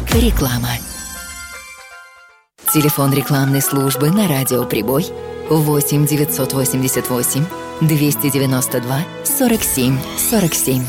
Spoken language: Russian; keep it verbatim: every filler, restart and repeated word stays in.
Реклама. Телефон рекламной службы на радио «Прибой» восемь девятьсот восемьдесят восемь двести девяносто два сорок семь сорок семь.